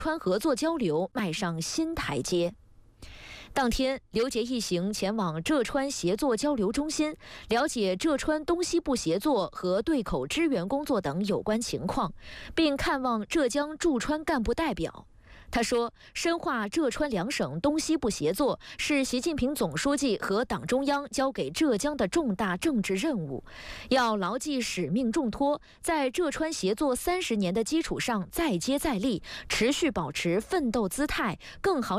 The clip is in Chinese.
川合作交流迈上新台阶。当天，刘杰一行前往浙川协作交流中心，了解浙川东西部协作和对口支援工作等有关情况，并看望浙江驻川干部代表。他说，深化浙川两省东西部协作是习近平总书记和党中央交给浙江的重大政治任务，要牢记使命重托，在浙川协作30年的基础上再接再厉，持续保持奋斗姿态，更好